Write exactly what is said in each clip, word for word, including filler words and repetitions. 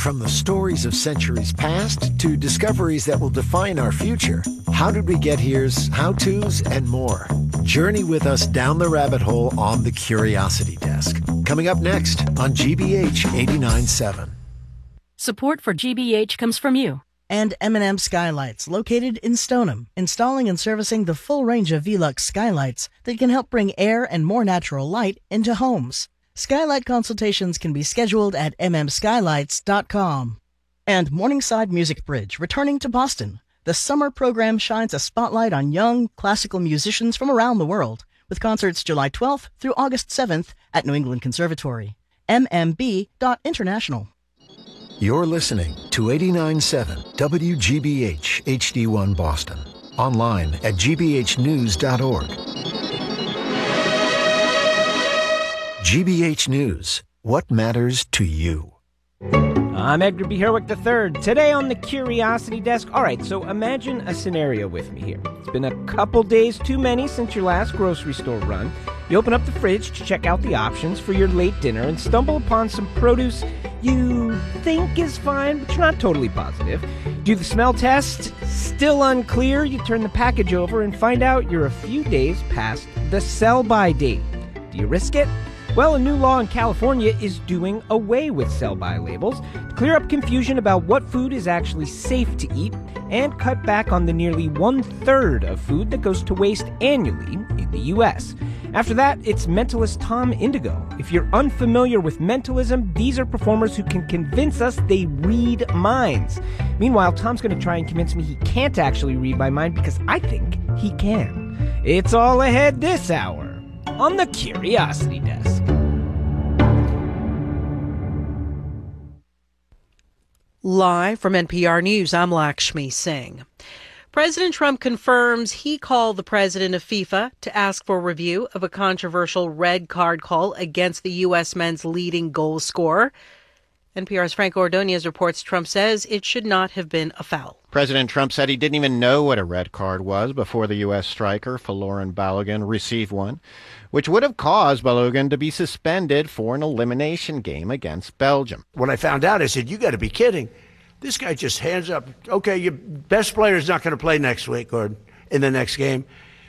From the stories of centuries past to discoveries that will define our future, How Did We Get Here's how-tos and more. Journey with us down the rabbit hole on the Curiosity Desk. Coming up next on G B H eighty-nine point seven. Support for G B H comes from you. And M and M Skylights, located in Stoneham, installing and servicing the full range of Velux skylights that can help bring air and more natural light into homes. Skylight consultations can be scheduled at m m skylights dot com. And Morningside Music Bridge, returning to Boston. The summer program shines a spotlight on young classical musicians from around the world, with concerts July twelfth through August seventh at New England Conservatory. m m b dot international. You're listening to eighty-nine point seven W G B H H D one Boston. Online at g b h news dot org. G B H News. What matters to you? I'm Edgar B. Herwick the third. Today on the Curiosity Desk. All right, so imagine a scenario with me here. It's been a couple days too many since your last grocery store run. You open up the fridge to check out the options for your late dinner and stumble upon some produce you think is fine, but you're not totally positive. Do the smell test. Still unclear. You turn the package over and find out you're a few days past the sell-by date. Do you risk it? Well, a new law in California is doing away with sell-by labels to clear up confusion about what food is actually safe to eat and cut back on the nearly one-third of food that goes to waste annually in the U S. After that, it's mentalist Tom Indigo. If you're unfamiliar with mentalism, these are performers who can convince us they read minds. Meanwhile, Tom's going to try and convince me he can't actually read my mind because I think he can. It's all ahead this hour on the Curiosity Desk. Live from N P R News, I'm Lakshmi Singh. President Trump confirms he called the president of FIFA to ask for review of a controversial red card call against the U S men's leading goal scorer. N P R's Frank Ordonez reports Trump says it should not have been a foul. President Trump said he didn't even know what a red card was before the U S striker Folarin Balogun received one, which would have caused Balogun to be suspended for an elimination game against Belgium. When I found out, I said, you got to be kidding. This guy just hands up, okay, your best player is not going to play next week or in the next game.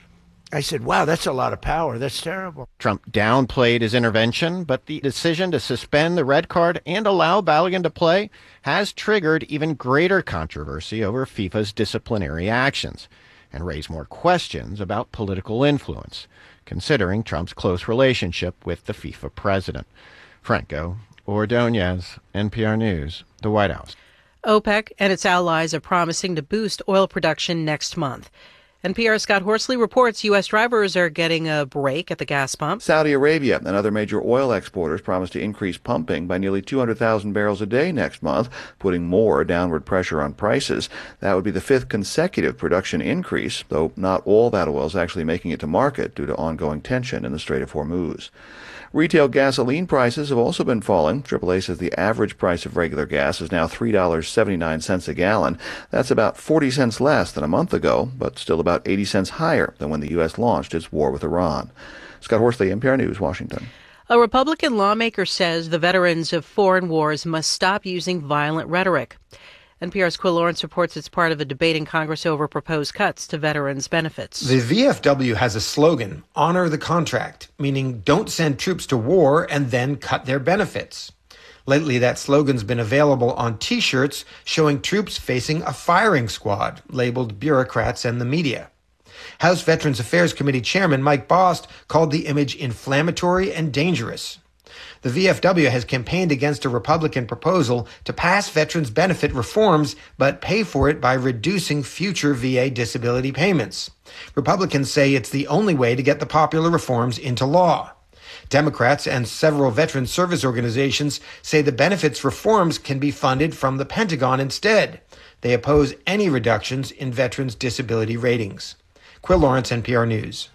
I said, wow, that's a lot of power. That's terrible. Trump downplayed his intervention, but the decision to suspend the red card and allow Balogun to play has triggered even greater controversy over FIFA's disciplinary actions and raised more questions about political influence, considering Trump's close relationship with the FIFA president. Franco Ordonez, N P R News, the White House. OPEC and its allies are promising to boost oil production next month. N P R's Scott Horsley reports U S drivers are getting a break at the gas pump. Saudi Arabia and other major oil exporters promise to increase pumping by nearly two hundred thousand barrels a day next month, putting more downward pressure on prices. That would be the fifth consecutive production increase, though not all that oil is actually making it to market due to ongoing tension in the Strait of Hormuz. Retail gasoline prices have also been falling. triple A says the average price of regular gas is now three dollars and seventy-nine cents a gallon. That's about forty cents less than a month ago, but still about eighty cents higher than when the U S launched its war with Iran. Scott Horsley, N P R News, Washington. A Republican lawmaker says the veterans of foreign wars must stop using violent rhetoric. N P R's Quill Lawrence reports it's part of a debate in Congress over proposed cuts to veterans' benefits. The V F W has a slogan, honor the contract, meaning don't send troops to war and then cut their benefits. Lately, that slogan's been available on T-shirts showing troops facing a firing squad, labeled bureaucrats and the media. House Veterans Affairs Committee Chairman Mike Bost called the image inflammatory and dangerous. The V F W has campaigned against a Republican proposal to pass veterans benefit reforms, but pay for it by reducing future V A disability payments. Republicans say it's the only way to get the popular reforms into law. Democrats and several veteran service organizations say the benefits reforms can be funded from the Pentagon instead. They oppose any reductions in veterans' disability ratings. Quill Lawrence, N P R News.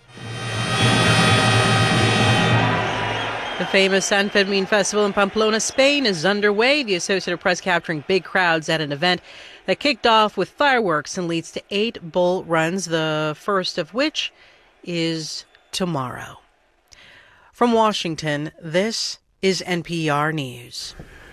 The famous San Fermin Festival in Pamplona, Spain is underway. The Associated Press capturing big crowds at an event that kicked off with fireworks and leads to eight bull runs, the first of which is tomorrow. From Washington, this is N P R News.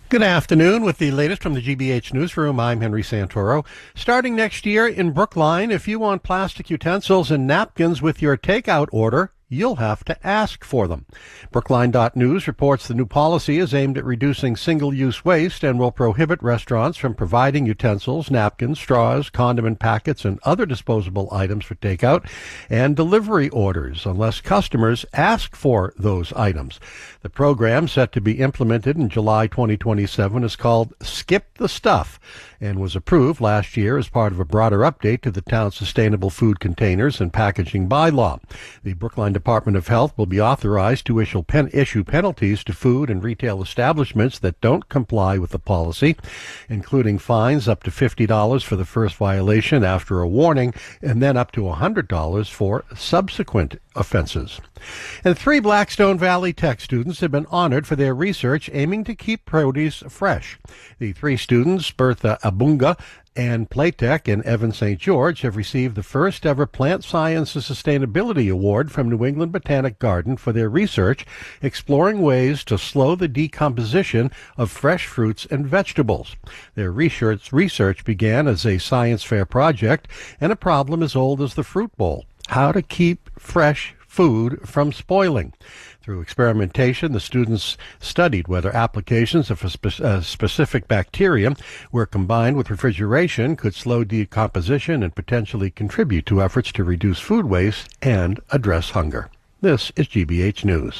Good afternoon. With the latest from the G B H Newsroom, I'm Henry Santoro. Starting next year in Brookline, if you want plastic utensils and napkins with your takeout order, you'll have to ask for them. Brookline dot news reports the new policy is aimed at reducing single-use waste and will prohibit restaurants from providing utensils, napkins, straws, condiment packets, and other disposable items for takeout and delivery orders unless customers ask for those items. The program, set to be implemented in July twenty twenty-seven, is called Skip the Stuff and was approved last year as part of a broader update to the town's sustainable food containers and packaging bylaw. The Brookline Department of Health will be authorized to issue, pen, issue penalties to food and retail establishments that don't comply with the policy, including fines up to fifty dollars for the first violation after a warning and then up to one hundred dollars for subsequent offenses. And three Blackstone Valley Tech students have been honored for their research aiming to keep produce fresh. The three students, Bertha Abunga, Ann Playtech, and Evan Saint George, have received the first ever Plant Sciences Sustainability Award from New England Botanic Garden for their research exploring ways to slow the decomposition of fresh fruits and vegetables. Their research, research began as a science fair project and a problem as old as the fruit bowl: how to keep fresh food from spoiling. Through experimentation, the students studied whether applications of a spe- uh, specific bacteria were combined with refrigeration could slow decomposition and potentially contribute to efforts to reduce food waste and address hunger. This is G B H News.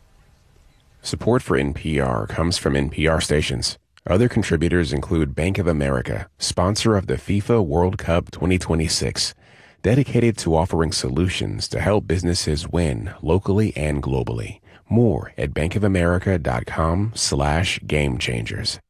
Support for N P R comes from N P R stations. Other contributors include Bank of America, sponsor of the FIFA World Cup twenty twenty-six. Dedicated to offering solutions to help businesses win locally and globally. More at bankofamerica.com slash game changers.